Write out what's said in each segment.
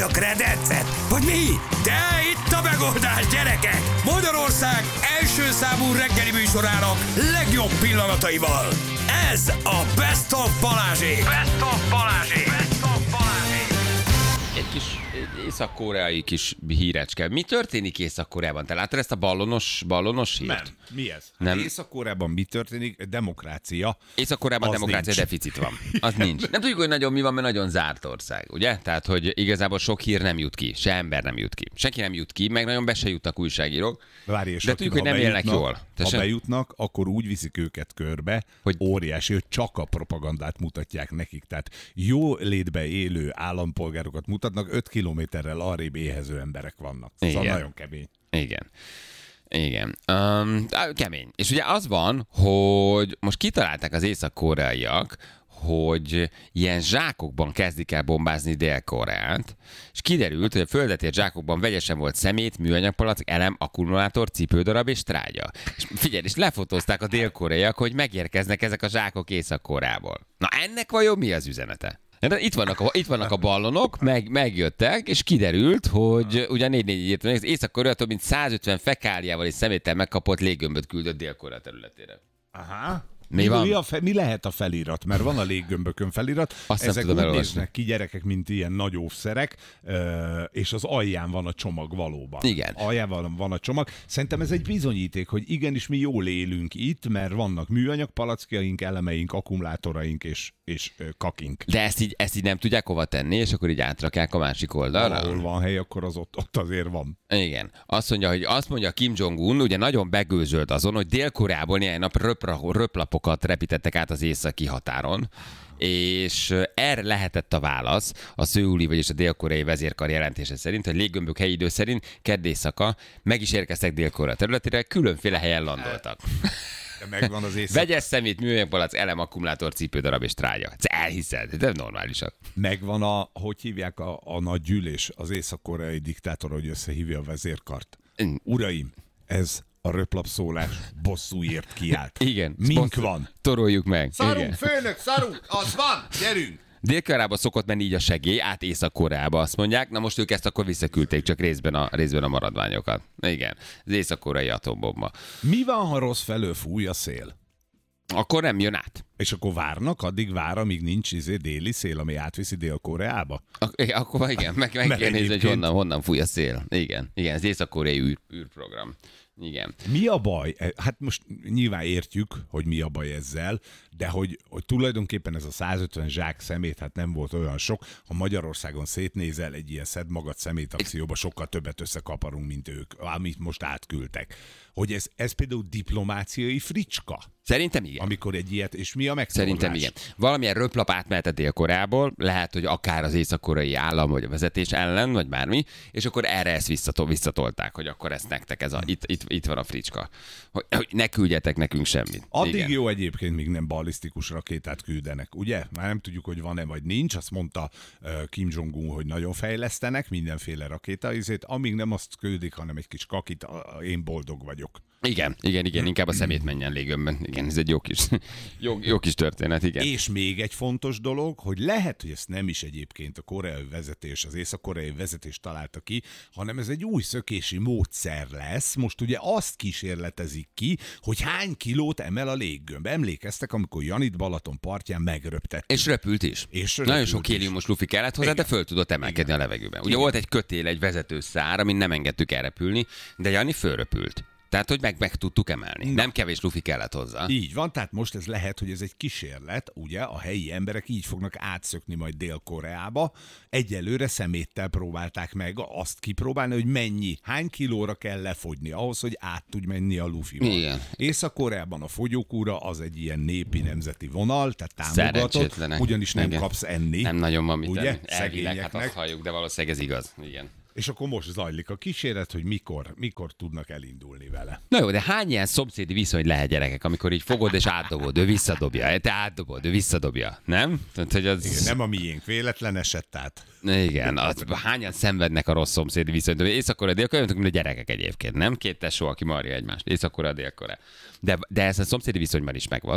a kredencet? Vagy mi? De itt a megoldás, gyerekek! Magyarország első számú reggeli műsorának legjobb pillanataival. Ez a Best of Balázsék! Best of Balázsék! Best of Balázsék! Egy kis észak-koreai kis hírecske. Mi történik Észak-Koreában? Te láttad ezt a ballonos hírt? Nem. Mi ez? Nem. Észak-Koreában mi történik? Demokrácia. Észak-Koreában Az demokrácia nincs. deficit van. Az nincs. Nem tudjuk, hogy nagyon mi van, mert nagyon zárt ország, ugye? Tehát, hogy igazából sok hír nem jut ki. Se ember nem jut ki. Senki nem jut ki, meg nagyon be se jutnak újságírók. Várj, és de tudjuk, hogy nem élnek jól. Ha Tessék? bejutnak, akkor úgy viszik őket körbe, Hogy- hogy óriási, hogy csak a propagandát mutatják nekik. Tehát jó létbe élő állampolgárokat mutatnak, 5 kilométerrel arrébb éhező emberek vannak. Szóval Igen. nagyon kemény. Igen. Igen. Kemény. És ugye az van, hogy most kitalálták az észak-koreaiak, hogy ilyen zsákokban kezdik el bombázni Dél-Koreát, és kiderült, hogy a földet ért zsákokban vegyesen volt szemét, műanyagpalack, elem, akkumulátor, cipődarab és trágya. És figyelj, és lefotózták a dél-koreaiak, hogy megérkeznek ezek a zsákok Észak-Koreából. Na ennek vajon mi az üzenete? De itt vannak a ballonok, megjöttek, és kiderült, hogy ugye 4-4 írt, az Észak-Korea több mint 150 fekáliával és szeméttel megkapott léggömböt küldött Dél-Korea területére. Aha. Mi van? Mi lehet a felirat? Mert van a léggömbökön felirat. Azt nem Ezek tudom úgy elolvasni. néznek ki gyerekek, mint ilyen nagy óvszerek, és az alján van a csomag valóban. Igen. Alján van a csomag. Szerintem ez egy bizonyíték, hogy igenis mi jól élünk itt, mert vannak műanyag palackjaink, elemeink, akkumulátoraink és kakink. De ezt így nem tudják hova tenni, és akkor így átrakják a másik oldalra. Ahol van hely, akkor az ott azért van. Igen. Azt mondja Kim Jong-un, ugye nagyon begőzölt azon, hogy Dél-Koreából néhány nap röplapokat repítettek át az északi határon, és erre lehetett a válasz a szöuli, vagyis a dél-koreai vezérkar jelentése szerint, hogy léggömbök helyi idő szerint kedd éjszaka meg is érkeztek Dél-Korea területére, különféle helyen landoltak. De megvan az Vegyes szemét, műanyagpalack, elem, akkumulátor, cipődarab és trágya. Ezt elhiszed, de normálisak. Megvan hogy hívják a nagy gyűlés, az észak-koreai diktátor, hogy összehívja a vezérkart. Uraim, ez a röplapszólás bosszúért kiállt. Igen. Mink szponzor- van. Toroljuk meg. Szarunk, Igen. főnök, szarunk, az van, gyerünk! Dél-Koreába szokott menni így a segély, át Észak-Koreába, azt mondják. Na most ők ezt akkor visszaküldték, csak részben a maradványokat. Igen, az észak-koreai atombomba. Mi van, ha rossz felől fúj a szél? Akkor nem jön át. És akkor várnak, addig vár, amíg nincs déli szél, ami átviszi Dél-Koreába? Akkor igen, meg kell nézni, hogy egyébként- honnan fúj a szél. Igen, az észak-koreai űrprogram. Igen. Mi a baj? Hát most nyilván értjük, hogy mi a baj ezzel, de hogy tulajdonképpen ez a 150 zsák szemét, hát nem volt olyan sok. Ha Magyarországon szétnézel egy ilyen szed magad szemét akcióba, sokkal többet összekaparunk, mint ők, amit most átküldtek. Hogy ez például diplomáciai fricska, Szerintem igen. amikor egy ilyet, és mi a megszólás? Szerintem igen. Valamilyen röplap átmehetett Dél-Koreából, lehet, hogy akár az észak-koreai állam, vagy a vezetés ellen, vagy bármi, és akkor erre ezt visszatolták, hogy akkor ezt nektek, itt van a fricska. Hogy ne küldjetek nekünk semmit. Addig Igen. jó egyébként, míg nem ballisztikus rakétát küldenek, ugye? Már nem tudjuk, hogy van-e vagy nincs. Azt mondta Kim Jong-un, hogy nagyon fejlesztenek mindenféle rakétaizét, amíg nem azt küldik, hanem egy kis kakit, én boldog vagyok. Igen, inkább a szemét menjen légömben. Igen, ez egy jó kis történet, igen. És még egy fontos dolog, hogy lehet, hogy ezt nem is egyébként a koreai vezetés, az észak-koreai vezetés találta ki, hanem ez egy új szökési módszer lesz. Most ugye azt kísérletezik ki, hogy hány kilót emel a léggömb. Emlékeztek, amikor Janit Balaton partján megröptett. És röpült is. És Nagyon röpült sok is. héliumos lufi kellett hozzá, de föl tudott emelkedni a levegőben. Ugye volt egy kötél, egy vezetőszár, amin nem engedtük elrepülni, de Jani fölröpült. Tehát, hogy meg tudtuk emelni. Nem kevés lufi kellett hozzá. Így van, tehát most ez lehet, hogy ez egy kísérlet, ugye, a helyi emberek így fognak átszökni majd Dél-Koreába. Egyelőre szeméttel próbálták meg azt kipróbálni, hogy hány kilóra kell lefogyni ahhoz, hogy át tudj menni a lufival. Igen. Észak-Koreában a fogyókúra az egy ilyen népi nemzeti vonal, tehát támogatott, Szerencsétlenek. ugyanis nem Igen. kapsz enni. Nem nagyon van mit Ugye? tenni. Elvileg, hát Szegényeknek. azt halljuk, de valószínűleg ez igaz. Igen. És akkor most zajlik a kísérlet, hogy mikor tudnak elindulni vele. Na jó, de hány ilyen szomszédi viszony lehet, gyerekek, amikor így fogod és átdobod, ő visszadobja, te átdobod, ő visszadobja, nem? Tehát, hogy az... Igen, nem a miénk, véletlen esett át. Igen, hányan szenvednek a rossz szomszédi viszonytól. Észak-Korea, Dél-Korea, mint a gyerekek egyébként, nem? Két tesó, aki marja egymást. Észak-Korea, Dél-Korea. De ez a szomszédi viszonyban is megvan.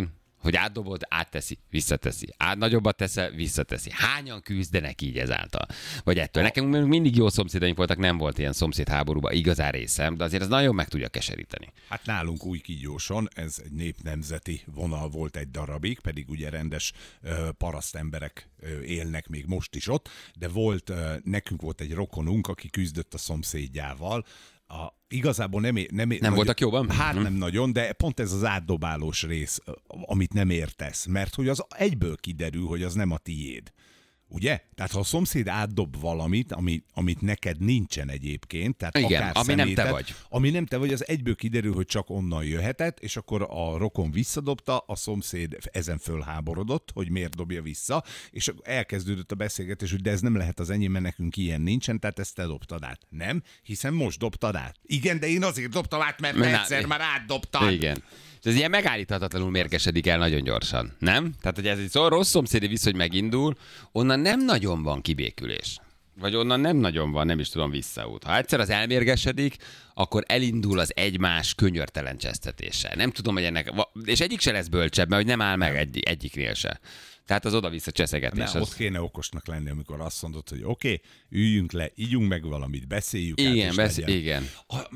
Hogy átdobod, átteszi, visszateszi. Nagyobbat teszel, visszateszi. Hányan küzdenek így ezáltal? Vagy ettől. Nekem mindig jó szomszédaink voltak, nem volt ilyen szomszédháborúban igazán részem, de azért ez nagyon meg tudja keseríteni. Hát nálunk Újkígyóson ez egy népnemzeti vonal volt egy darabig, pedig ugye rendes paraszt emberek élnek még most is ott, de nekünk volt egy rokonunk, aki küzdött a szomszédjával. Igazából nem voltak jóban? Hát nem nagyon, de pont ez az átdobálós rész, amit nem értesz, mert hogy az egyből kiderül, hogy az nem a tiéd. Ugye? Tehát ha a szomszéd átdob valamit, amit neked nincsen egyébként, tehát igen, akár ami szemétet, nem te vagy. Ami nem te vagy, az egyből kiderül, hogy csak onnan jöhetett, és akkor a rokon visszadobta, a szomszéd ezen fölháborodott, hogy miért dobja vissza, és elkezdődött a beszélgetés, hogy de ez nem lehet az enyém, mert nekünk ilyen nincsen, tehát ezt te dobtad át. Nem, hiszen most dobtad át. Igen, de én azért dobtam át, mert te egyszer már átdobtad. Igen. Ez ilyen megállíthatatlanul mérgesedik el nagyon gyorsan, nem? Tehát, hogy ez egy rossz szomszédi viszony megindul, onnan nem nagyon van kibékülés. Vagy onnan nem nagyon van, nem is tudom, visszaút. Ha egyszer az elmérgesedik, akkor elindul az egymás könyörtelen csesztetése. Nem tudom, hogy ennek... És egyik se lesz bölcsebb, mert hogy nem áll meg egyiknél se. Tehát az oda-vissza cseszegetés. Ott kéne okosnak lenni, amikor azt mondod, hogy oké, üljünk le, ígyunk meg valamit, beszéljük át, igen.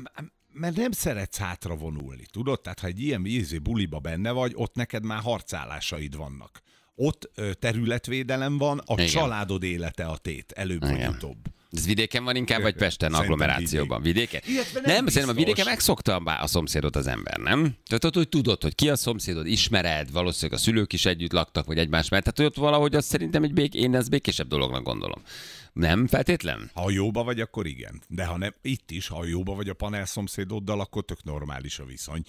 Mert nem szeretsz hátra vonulni, tudod? Tehát ha egy ilyen buliba benne vagy, ott neked már harcálásaid vannak. Ott területvédelem van, a családod élete a tét, előbb vagy utóbb. Ez vidéken van inkább, vagy Pesten, agglomerációban? Vidéken? Nem, szerintem a vidéken megszokta a szomszédot az ember, nem? Tehát hogy tudod, hogy ki a szomszédod, ismered, valószínűleg a szülők is együtt laktak, vagy egymás mellett. Tehát ott valahogy azt szerintem én ezt békésebb dolognak gondolom. Nem feltétlen? Ha jóba vagy, akkor igen. De ha nem, itt is, ha jóba vagy a panel szomszédoddal, akkor tök normális a viszony.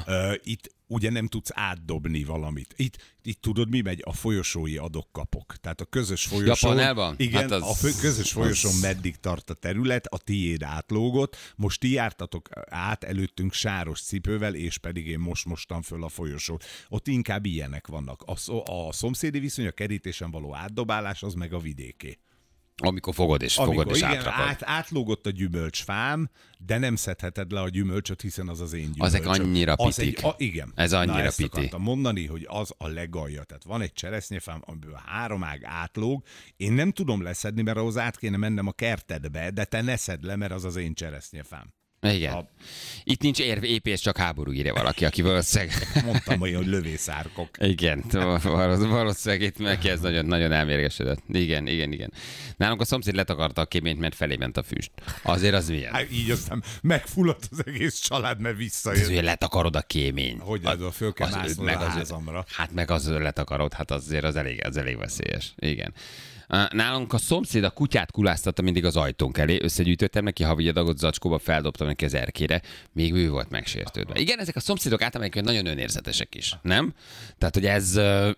Itt ugye nem tudsz átdobni valamit. Itt tudod, mi megy? A folyosói adok-kapok. Tehát a közös folyosón... Japanelban? Igen, hát a közös folyosón meddig tart a terület, a tiéd átlógott, most ti jártatok át előttünk sáros cipővel, és pedig én most mostam föl a folyosót. Ott inkább ilyenek vannak. A szomszédi viszony, a kerítésen való átdobálás, az meg a vidéké. Amikor fogod és átrakod. Átlógott a gyümölcsfám, de nem szedheted le a gyümölcsöt, hiszen az az én gyümölcsöm. Azek annyira pitik. Igen. Ez annyira ezt piti. akartam mondani, hogy az a legalja. Tehát van egy cseresznyefám, amiből 3 ág átlóg. Én nem tudom leszedni, mert ahhoz át kéne mennem a kertedbe, de te ne szedd le, mert az az én cseresznyefám. Igen. Itt nincs épész, csak háború, írja valaki, aki valószínűleg... Mondtam, hogy lövészárkok. Igen, valószínűleg itt neki ez nagyon, nagyon elmérgesedett. Igen. Nálunk a szomszéd letakarta a kéményt, mert felé ment a füst. Azért az milyen? Hát így aztán megfulladt az egész család, mert visszajött. Ez ugye letakarod a kéményt. Hogy az föl kell mászni a házamra. Hát meg az letakarod, hát azért az elég veszélyes. Igen. Nálunk a szomszéd a kutyát kuláztatta mindig az ajtónk elé, összegyűjtöttem neki havi adagot zacskóba, feldobtam neki az erkére, még ő volt megsértődve. Igen, ezek a szomszédok általában nagyon önérzetesek is, nem? Tehát, hogy ez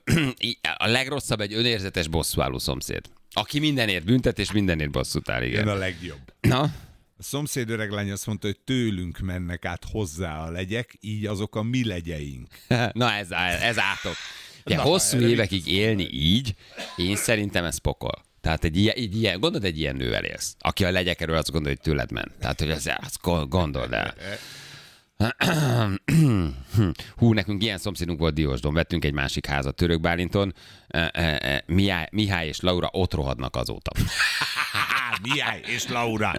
a legrosszabb egy önérzetes bosszúálló szomszéd. Aki mindenért büntet és mindenért bosszút áll, igen. Jön a legjobb. Na? A szomszéd öreg lány azt mondta, hogy tőlünk mennek át hozzá a legyek, így azok a mi legyeink. Na ez átok. De hosszú évekig élni így, én szerintem ez pokol. Tehát egy ilyen, gondolod, egy ilyen nővel élsz, aki a legyekről azt gondolja, hogy tőled ment. Tehát, hogy azt gondold el. Nekünk ilyen szomszédunk volt Diósdon, vettünk egy másik házat Török Bálinton, Mihály és Laura ott rohadnak azóta. Mihály és Laura.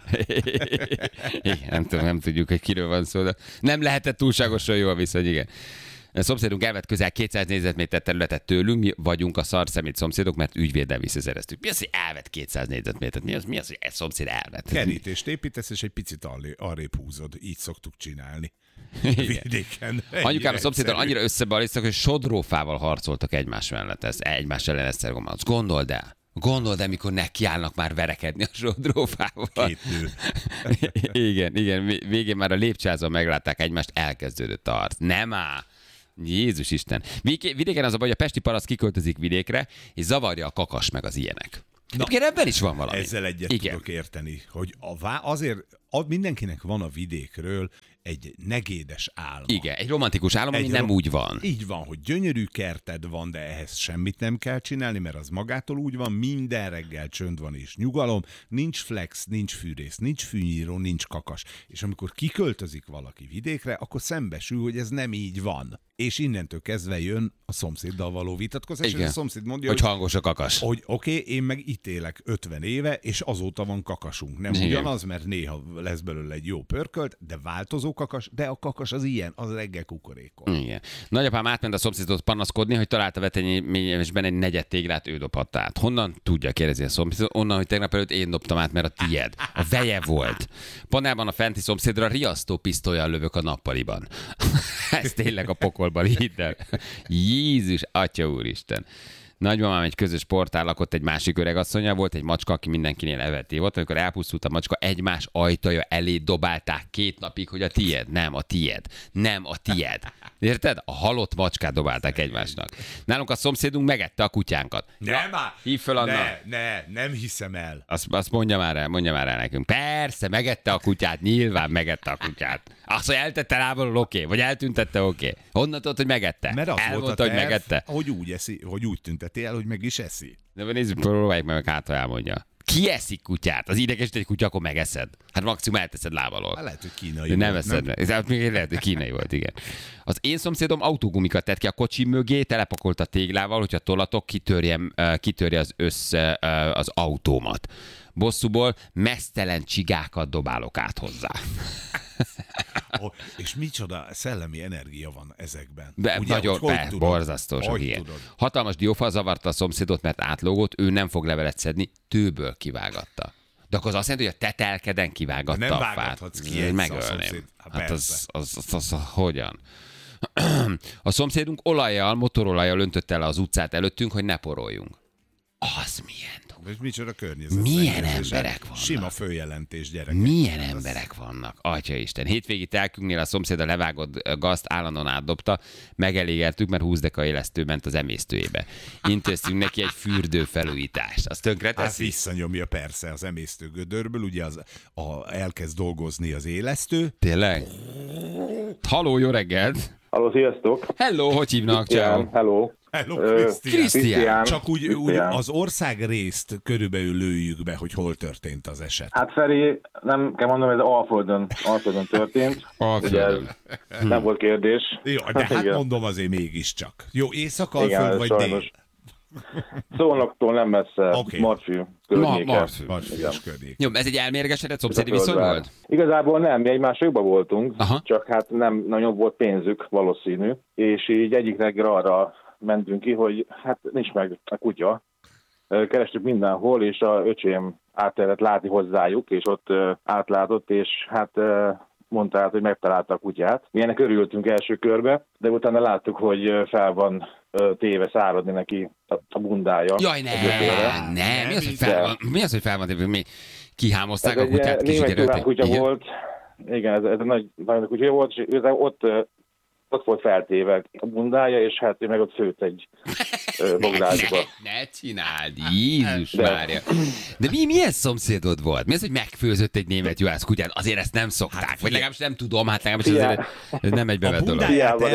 Nem tudjuk, hogy kiről van szó, de nem lehetett túlságosan jó a viszony, igen. A szomszédunk elvett közel 200 négyzetméter területet tőlünk, mi vagyunk a szarszemét szomszédok, mert ügyvéddel visszaszereztük. Mi az, hogy elvett 200 négyzetmétert? Mi az, hogy egy szomszéd elvett? Kerítést építesz, és egy picit arrébb húzod. Így szoktuk csinálni. Vidéken. Anyukám a szomszéddal annyira összebalisztak, hogy sodrófával harcoltak egymás mellett. Egymás ellen Esztergomban. Azt gondold el, mikor nekiállnak már verekedni a sodrófával. 2 nő. Igen. Végén már a lépcsőházon meglátták egymást, elkezdődött a harc. Nem áll! Jézus Isten. Vidéken az a baj, hogy a pesti paraszt kiköltözik vidékre, és zavarja a kakas meg az ilyenek. Egyébként ebben is van valami. Ezzel egyet tudok érteni, hogy azért mindenkinek van a vidékről egy negédes álma. Igen, egy romantikus álom, ami nem úgy van. Így van, hogy gyönyörű kerted van, de ehhez semmit nem kell csinálni, mert az magától úgy van, minden reggel csönd van és nyugalom, nincs flex, nincs fűrész, nincs fűnyíró, nincs kakas. És amikor kiköltözik valaki vidékre, akkor szembesül, hogy ez nem így van. És innentől kezdve jön a szomszéddal való vitatkozás, és a szomszéd mondja, hogy hangos a kakas. Hogy oké, én meg itt élek 50 éve, és azóta van kakasunk. Nem Igen. ugyanaz, mert néha lesz belőle egy jó pörkölt, de változó kakas, de a kakas az ilyen, az reggel kukorékol. Igen. Nagyapám átment a szomszédot panaszkodni, hogy találta veteményesben egy negyed téglát, ő dobhatta át. Honnan tudja, kérdezi a szomszéd? Onnan, hogy tegnap előtt én dobtam át, mert a tied. A veje volt. Panelban a fenti szomszédra riasztó pisztollyal lövök a nappaliban. Ez tényleg a pokolban, hidd el. Jézus, atya úristen. Nagymamám egy közös portál lakott egy másik öregasszonya, volt egy macska, aki mindenkinél eveti volt. Amikor elpusztult a macska, egymás ajtaja elé dobálták 2 napig, hogy a tied, nem a tied, nem a tied. Érted? A halott macskát dobálták egymásnak. Nálunk a szomszédunk megette a kutyánkat. Nem már! Hív föl Anna. Nem hiszem el. Azt mondja már el nekünk. Persze, megette a kutyát, nyilván megette a kutyát. Azt, hogy eltette lábalól, oké, vagy eltüntette, oké. Honnan tudod, hogy megette? Mert az elmondta, volt a hogy terv, megette. hogy úgy eszi, hogy úgy tünteti el, hogy meg is eszi. De nézzük, próbáljuk meg, hát ha elmondja. Ki eszik kutyát? Az idegesít egy kutya, akkor megeszed. Hát maximum elteszed lábalól. Hát lehet, hogy kínai De nem volt, eszed. Ez még lehet, hogy kínai volt, igen. Az én szomszédom autógumikat tett ki a kocsi mögé, telepakolt a téglával, hogyha tolatok, kitörje az autómat. Bosszúból meztelen csigákat dobálok át hozzá. És micsoda szellemi energia van ezekben. Nagyon borzasztó sok ilyen. Hatalmas diófa zavarta a szomszédot, mert átlógott, ő nem fog levelet szedni, tőből kivágatta. De akkor az azt jelenti, hogy a tetelkeden kivágatta nem a fát. vágathatsz ki Megölném. Hát az hogyan? A szomszédunk olajjal, motorolajjal öntötte el az utcát előttünk, hogy ne poroljunk. Az milyen dolog. És micsoda környezet. Milyen emberek vannak. Sima följelentés, gyerekek. Milyen emberek vannak, Atyaisten. Hétvégi telkünknél a szomszéd a levágott gazt állandóan átdobta, megelégeltük, mert 20 deka élesztő ment az emésztőjébe. Intéztünk neki egy fürdő felújítást. Azt tönkreteszi? Hát visszanyomja persze az emésztőgödörből, ugye elkezd dolgozni az élesztő. Tényleg? Halló, jó reggelt! Halló, sziasztok! Hello, hogy hívnak? Ciao. Hello. Hello, Krisztián. Csak úgy az ország részt körülbelül lőjük be, hogy hol történt az eset. Hát Feri, nem kell mondanom, ez Alföldön történt. Alföldön. Ugye, nem volt kérdés. Jó, de hát Igen. mondom azért mégiscsak. Jó, Észak-Alföld vagy sajnos. dél? Szolnoktól nem messze, Oké. Marfű környéke. Marfűs környék. Jó, ez egy elmérgesedett szomszédi viszony volt? Igazából nem, mi egymásokban voltunk, Aha. csak hát nem nagyon volt pénzük valószínű, és így egyik reggel arra mentünk ki, hogy hát nincs meg a kutya. Kerestük mindenhol, és a öcsém átellett látni hozzájuk, és ott átlátott, és hát mondta át, hogy megtalálta a kutyát. Mi ennek örültünk első körbe, de utána láttuk, hogy fel van téve száradni neki a bundája. Jaj, nem. Mi az, hogy fel van téve? Mi kihámozták a kutyát, német kutya volt. Igen, ez egy nagy kutya volt, és ott volt feltéve a bundája, és hát ő meg ott főtt egy bográcsba. Ne csináld, Jézus Mária. De milyen szomszédod volt? Mi az, hogy megfőzött egy német juhász kutyát? Azért ezt nem szokták. Vagy legalábbis nem tudom, hát legalábbis ez nem egy bevett dolog.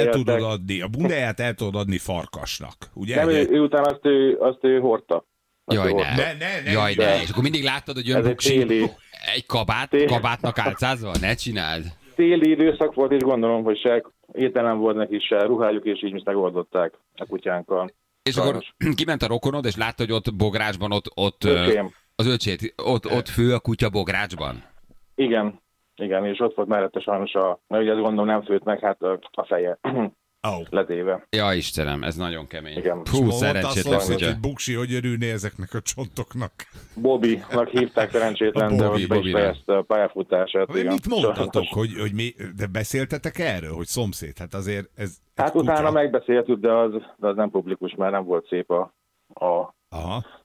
A bundáját el tudod adni farkasnak, ugye? Nem, ő után azt ő hordta. Jaj, ne. És akkor mindig láttad, hogy jön buksi egy kabátnak álcázva? Ne csináld. Téli időszak volt, és gondolom, hogy se ételen volt neki, se ruhájuk, és így is megoldották a kutyánkkal. És akkor kiment a rokonod, és látta, hogy ott bográcsban, ott az öcsét, ott fő a kutya bográcsban? Igen, és ott volt mellette sajnos mert ugye azt gondolom nem főtt meg, hát a feje letéve. Ja, Istenem, ez nagyon kemény. Igen. Hú, szerencsétlen kutya. Hogy Buksi, hogy örülné ezeknek a csontoknak? Bobbynak hívták szerencsétlen, de ott be is fejezte a pályafutását. Mit mondtatok, hogy de beszéltetek erről, hogy szomszéd? Hát azért ez... Hát utána megbeszéltük, de az nem publikus, mert nem volt szép a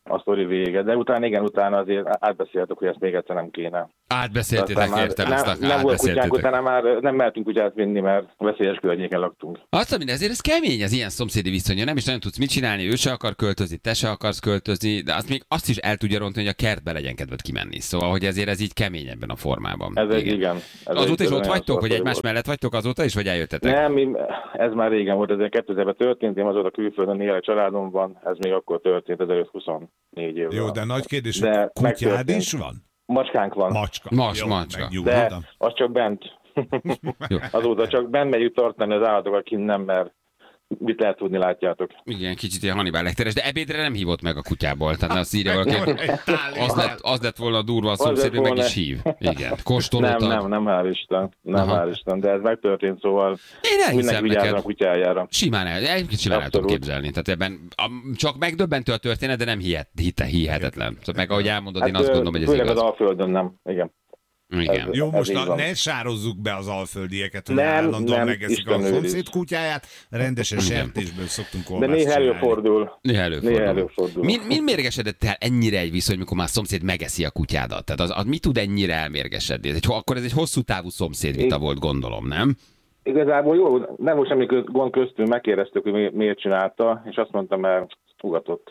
a sztori vége. De utána azért átbeszéltük, hogy ezt még egyszer nem kéne. Átbeszéltétek, értelmeztek, nem volt kutyánk, utána már nem mehetünk kutyát vinni, mert veszélyes környéken laktunk. Azt mondja, ezért ez kemény az ilyen szomszédi viszonya, nem is nagyon tudsz mit csinálni, ő se akar költözni, te se akarsz költözni, de azt is el tudja rontani, hogy a kertbe legyen kedved kimenni. Szóval, hogy ezért ez így kemény ebben a formában. Igen. Azóta is ott vagytok, hogy egymás mellett vagytok azóta is, vagy eljöttetek? Nem, ez már régen volt, ez 2000-ben történt, én azóta külföldön élek családomban, ez még akkor történt, 2024 évvel. Jó, de nagy kérdés, hogy kutyád is van? Macskánk van. Macska. De az csak bent. Azóta csak bent megyünk tartani az állatokat, kint nem, mert mit lehet tudni, látjátok. Igen, kicsit ilyen Hannibal Lecteres, de ebédre nem hívott meg a kutyából. Tehát azt írja valaki, az lett volna durva a szomszéd, hogy meg is hív. Igen, kóstolót ad. Nem, hál' Isten, de ez megtörtént, szóval mindenki vigyázzon a kutyájára. Simán el tudom képzelni. Tehát ebben csak megdöbbentő a történet, de nem hihetetlen. Szóval meg ahogy elmondod, én azt gondolom, hogy ez igaz. Főleg az Alföldön nem, igen. Igen. Jó, most ne sározzuk be az alföldieket, hogy állandóan megeszik a szomszéd kutyáját, rendesen sertésből szoktunk kolbászt csinálni. De néha előfordul. Mi mérgesedett el ennyire egy viszony, mikor már a szomszéd megeszi a kutyádat? Tehát az mi tud ennyire elmérgesedni? Akkor ez egy hosszú távú szomszédvita volt, gondolom, nem? Igazából jó, nem volt semmi gond köztünk, megkérdeztük, hogy miért csinálta, és azt mondtam, mert ugatott.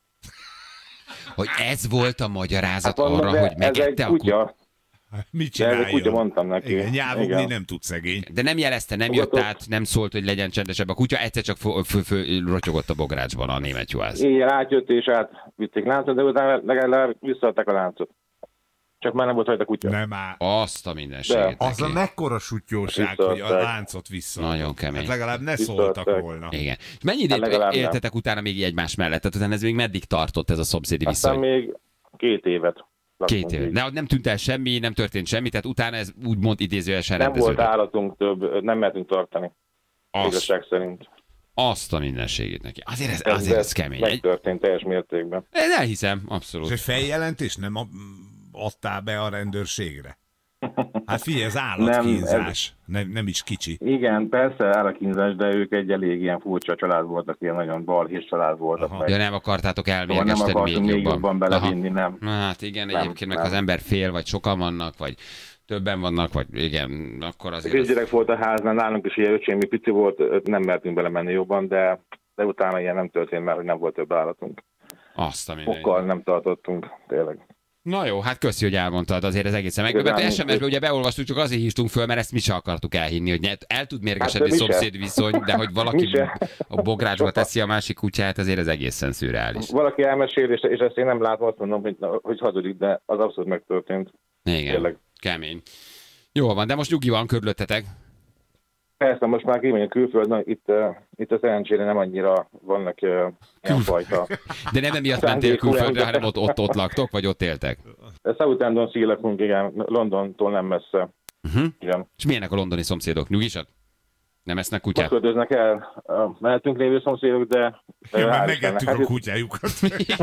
Hogy ez volt a magyarázat arra, hogy megette a kutya. Mit csináljon? Úgy mondtam neki. Igen, nyávogni nem tud szegény. De nem jelezte, nem jött át, nem szólt, hogy legyen csendesebb a kutya, egyszer csak rotyogott a bográcsban a német juhász. Igen, átjött és átvitték láncot, de utána legalább visszaadták a láncot. Csak már nem volt rajta kutya. Nem áll. Azt a mindenséget. Az a mekkora sutyóság, hogy a láncot visszaadták. Nagyon kemény. Hát legalább ne szóltak volna. Igen. Mennyi időt éltetek utána még egymás mellett? Tehát utána ez még meddig tartott ez a szomszédi viszony? Aztán még 2 évet. 2 év. De nem tűnt el semmi, nem történt semmi, tehát utána ez úgymond idézőjelesen rendeződött. Nem volt állatunk több, nem mehetünk tartani. Igazság szerint. Azt a mindenségét neki. Azért ez kemény. Megtörtént teljes mértékben. Én elhiszem, abszolút. És egy feljelentés nem adtál be a rendőrségre? Hát figyelj, ez állatkínzás. Nem is kicsi. Igen, persze állatkínzás, de ők egy elég ilyen furcsa család voltak, ilyen nagyon balhés család voltak. Ja, nem akartátok elmérgesteni még jobban belevinni, nem. Hát igen, egyébként meg az ember fél, vagy sokan vannak, vagy többen vannak, vagy igen, akkor azért... Kisgyerek volt a háznál, nálunk is ilyen öcsém, mi pici volt, nem mertünk belemenni jobban, de utána ilyen nem történt, mert hogy nem volt több állatunk. Azt a mindenit. Fokkal nem tartottunk, tényleg. Na jó, hát köszi, hogy elmondtad, azért ez egészen megdöbbentő. SMS-ben ugye beolvastuk, csak azért hívtunk föl, mert ezt mi sem akartuk elhinni, hogy el tud mérgesedni szomszéd viszony, de hogy valaki a bográcsba teszi a másik kutyát, azért ez egészen szürreális. Valaki elmesél, és ezt én nem látom, azt mondom, hogy hazudik, de az abszolút megtörtént. Igen, tényleg. Kemény. Jó van, de most nyugi van körülöttetek. Persze, most már kimegyünk külföldön, itt a szerencsére nem annyira vannak ilyen fajta. De nem emiatt mentél külföldre, hanem ott laktok, vagy ott éltek? Southampton lakunk, igen, Londontól nem messze. Igen. És milyenek a londoni szomszédok? Nyugisak? Nem esznek kutyát? Most költöznek el, mehetünk lévő szomszédok, de... Ja, mert megettük a kutyájukat.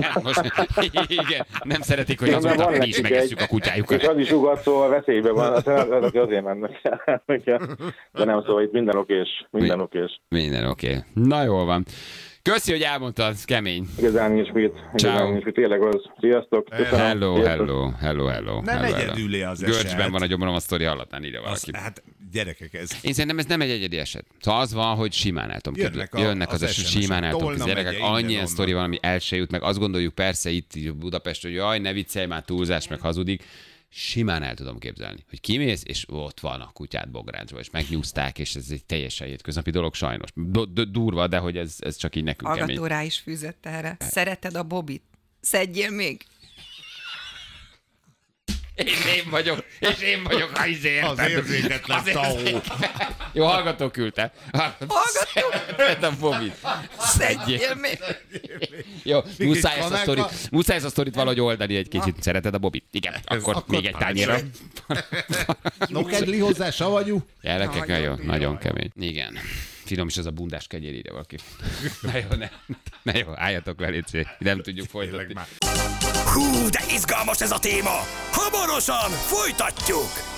Igen, nem szeretik, hogy azóta mi is megesszük a kutyájukat. És az is ugat, szóval veszélyben van, azért mennek el. De nem, szóval itt minden okés. Minden oké. Na jól van. Köszi, hogy elmondtad, kemény. Igazán nincs mit. Tényleg az. Sziasztok. Hello. Nem egyedüli az eset. Görcsben van a gyomrom, a sztori hallatán, írja valaki. Hát gyerekek ez. Én szerintem ez nem egy egyedi eset. Szóval az van, hogy simán el tudom képzelni. Jönnek az eset, simán el tudom képzelni. Gyerekek, annyi ilyen sztori van, ami el se jut, meg azt gondoljuk persze itt Budapest, hogy jaj, ne viccelj, már túlzás, meg hazudik. Simán el tudom képzelni, hogy kimész, és ott van a kutyád bográcsba, és megnyúzták, és ez egy teljesen hétköznapi dolog sajnos. Durva, de hogy ez csak így nekünk kemény. Hallgató rá is fűzött erre. Szereted a Bobit? Szedjél még! Én vagyok a izért. Az érzéketlen TAO. Jó, hallgató küldte. Szereted a Bobit. Szedjél még! Jó, muszáj ezt a sztorit valahogy oldani egy kicsit. Szereted a Bobit? Igen, akkor még egy tányérra. Nokedli hozzá, savanyú. Gyerekek, nagyon kemény. Igen. Finom is az a bundás kegyér, ide valaki. Na jó, álljatok le, légy, nem tudjuk folytatni. Hú, de izgalmas ez a téma! Hamarosan folytatjuk!